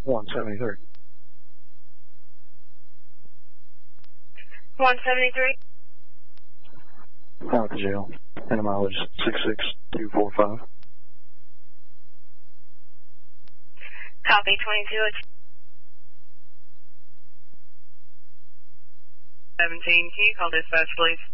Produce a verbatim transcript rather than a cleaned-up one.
one seventy-three. one seventy-three. Out of the jail. And the mileage six six two four five. Copy, twenty-two. seventeen. Can you call dispatch, please?